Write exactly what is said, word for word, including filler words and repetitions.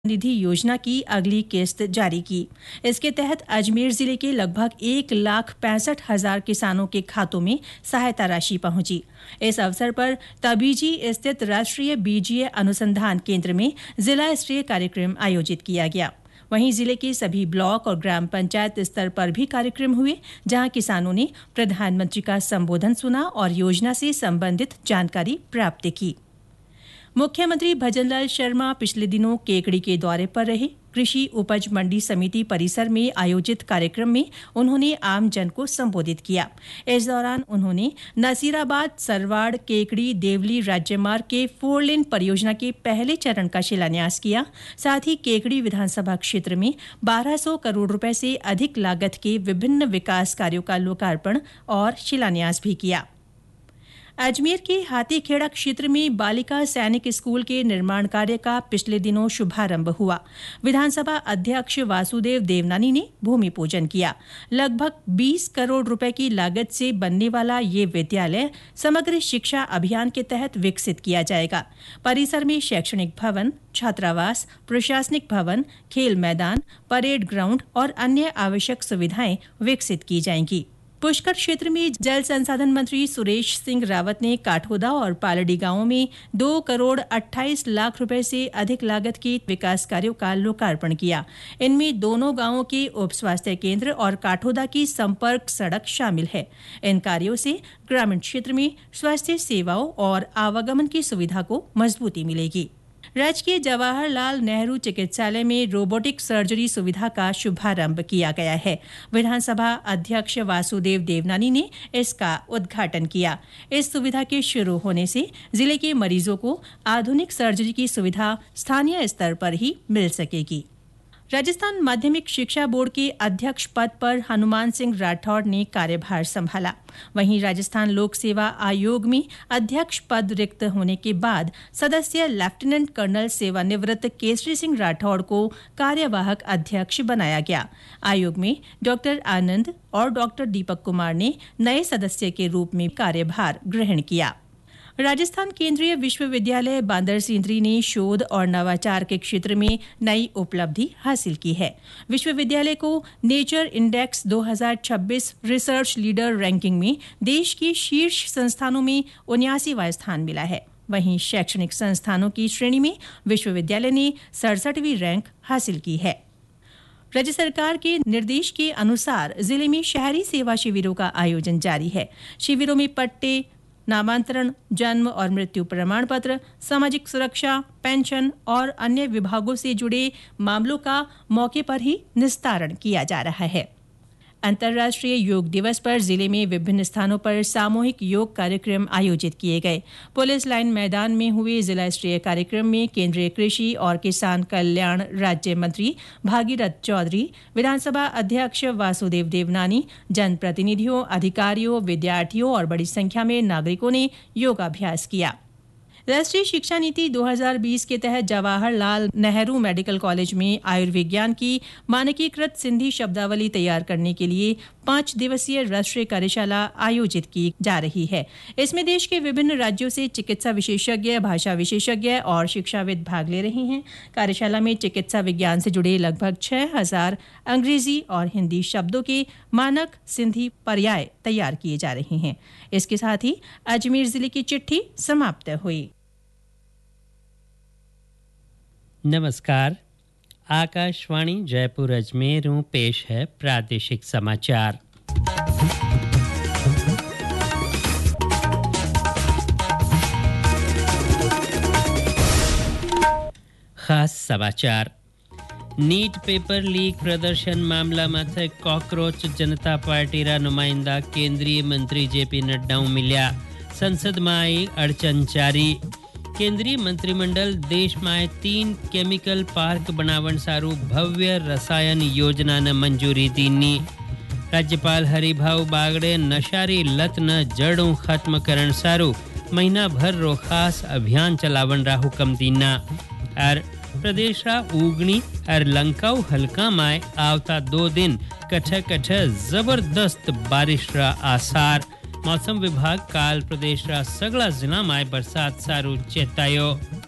निधि योजना की अगली किस्त जारी की। इसके तहत अजमेर जिले के लगभग एक लाख पैंसठ हजार किसानों के खातों में सहायता राशि पहुंची। इस अवसर पर तबीजी स्थित राष्ट्रीय बीजीय अनुसंधान केंद्र में जिला स्तरीय कार्यक्रम आयोजित किया गया। वहीं जिले के सभी ब्लॉक और ग्राम पंचायत स्तर पर भी कार्यक्रम हुए, जहां किसानों ने प्रधानमंत्री का संबोधन सुना और योजना से संबंधित जानकारी प्राप्त की। मुख्यमंत्री भजनलाल शर्मा पिछले दिनों केकड़ी के दौरे पर रहे। कृषि उपज मंडी समिति परिसर में आयोजित कार्यक्रम में उन्होंने आमजन को संबोधित किया। इस दौरान उन्होंने नसीराबाद सरवाड़ केकड़ी देवली राज्य मार्ग के फोर लेन परियोजना के पहले चरण का शिलान्यास किया। साथ ही केकड़ी विधानसभा क्षेत्र में बारह सौ करोड़ रुपए से अधिक लागत के विभिन्न विकास कार्यों का लोकार्पण और शिलान्यास भी किया। अजमेर के हाथीखेड़ा क्षेत्र में बालिका सैनिक स्कूल के निर्माण कार्य का पिछले दिनों शुभारंभ हुआ। विधानसभा अध्यक्ष वासुदेव देवनानी ने भूमि पूजन किया। लगभग बीस करोड़ रुपए की लागत से बनने वाला ये विद्यालय समग्र शिक्षा अभियान के तहत विकसित किया जाएगा। परिसर में शैक्षणिक भवन, छात्रावास, प्रशासनिक भवन, खेल मैदान, परेड ग्राउंड और अन्य आवश्यक सुविधाएं विकसित की जाएंगी। पुष्कर क्षेत्र में जल संसाधन मंत्री सुरेश सिंह रावत ने काठोदा और पालड़ी गांवों में दो करोड़ अट्ठाईस लाख रुपए से अधिक लागत के विकास कार्यों का लोकार्पण किया। इनमें दोनों गांवों के उप स्वास्थ्य केंद्र और काठोदा की संपर्क सड़क शामिल है। इन कार्यों से ग्रामीण क्षेत्र में स्वास्थ्य सेवाओं और आवागमन की सुविधा को मजबूती मिलेगी। राजकीय जवाहरलाल नेहरू चिकित्सालय में रोबोटिक सर्जरी सुविधा का शुभारंभ किया गया है। विधानसभा अध्यक्ष वासुदेव देवनानी ने इसका उद्घाटन किया। इस सुविधा के शुरू होने से जिले के मरीजों को आधुनिक सर्जरी की सुविधा स्थानीय स्तर पर ही मिल सकेगी। राजस्थान माध्यमिक शिक्षा बोर्ड के अध्यक्ष पद पर हनुमान सिंह राठौड़ ने कार्यभार संभाला। वहीं राजस्थान लोक सेवा आयोग में अध्यक्ष पद रिक्त होने के बाद सदस्य लेफ्टिनेंट कर्नल सेवानिवृत्त केसरी सिंह राठौड़ को कार्यवाहक अध्यक्ष बनाया गया। आयोग में डॉक्टर आनंद और डॉक्टर दीपक कुमार ने नए सदस्य के रूप में कार्यभार ग्रहण किया। राजस्थान केंद्रीय विश्वविद्यालय बांदरसिंदरी ने शोध और नवाचार के क्षेत्र में नई उपलब्धि हासिल की है। विश्वविद्यालय को नेचर इंडेक्स दो हज़ार छब्बीस रिसर्च लीडर रैंकिंग में देश के शीर्ष संस्थानों में उन्यासीवां स्थान मिला है। वहीं शैक्षणिक संस्थानों की श्रेणी में विश्वविद्यालय ने सड़सठवीं रैंक हासिल की है। राज्य सरकार के निर्देश के अनुसार जिले में शहरी सेवा शिविरों का आयोजन जारी है। शिविरों में पट्टे, नामांतरण, जन्म और मृत्यु प्रमाण पत्र, सामाजिक सुरक्षा, पेंशन और अन्य विभागों से जुड़े मामलों का मौके पर ही निस्तारण किया जा रहा है। अंतर्राष्ट्रीय योग दिवस पर जिले में विभिन्न स्थानों पर सामूहिक योग कार्यक्रम आयोजित किए गए। पुलिस लाइन मैदान में हुए जिला स्तरीय कार्यक्रम में केंद्रीय कृषि और किसान कल्याण राज्य मंत्री भागीरथ चौधरी, विधानसभा अध्यक्ष वासुदेव देवनानी, जनप्रतिनिधियों, अधिकारियों, विद्यार्थियों और बड़ी संख्या में नागरिकों ने योगाभ्यास किया। राष्ट्रीय शिक्षा नीति दो हज़ार बीस के तहत जवाहरलाल नेहरू मेडिकल कॉलेज में आयुर्विज्ञान की मानकीकृत सिंधी शब्दावली तैयार करने के लिए पांच दिवसीय राष्ट्रीय कार्यशाला आयोजित की जा रही है। इसमें देश के विभिन्न राज्यों से चिकित्सा विशेषज्ञ, भाषा विशेषज्ञ और शिक्षाविद भाग ले रहे हैं। कार्यशाला में चिकित्सा विज्ञान से जुड़े लगभग छह हजार अंग्रेजी और हिंदी शब्दों के मानक सिंधी पर्याय तैयार किए जा रहे हैं। इसके साथ ही अजमेर जिले की चिट्ठी समाप्त हुई। नमस्कार, आकाशवाणी जयपुर अजमेर में पेश है प्रादेशिक समाचार। खास समाचार। नीट पेपर लीक प्रदर्शन मामला माथे कॉकरोच जनता पार्टी रा नुमाइंदा केंद्रीय मंत्री जेपी नड्डा मिल्या। संसद में आई अड़चन जारी। केंद्रीय मंत्रिमंडल देश में तीन केमिकल पार्क बनावण सारू भव्य रसायन योजना ने मंजूरी दीनी। राज्यपाल हरिभाऊ बागड़े नशारी लत न जड़ों खत्म करण सारू महीना भर रो खास अभियान चलावन रा हुक्म दीना। और प्रदेश रा उगनी और लंकाऊ हल्का में आवता दो दिन कठ कठ जबरदस्त बारिश रा आसार। मौसम विभाग काल प्रदेश रा सगला जिला में बरसात सारू चेतायो।